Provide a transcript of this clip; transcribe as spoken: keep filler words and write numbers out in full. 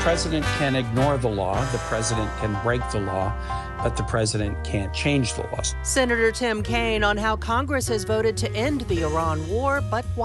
president can ignore the law, the president can break the law, but the president can't change the laws. Senator Tim Kaine on how Congress has voted to end the Iran war, but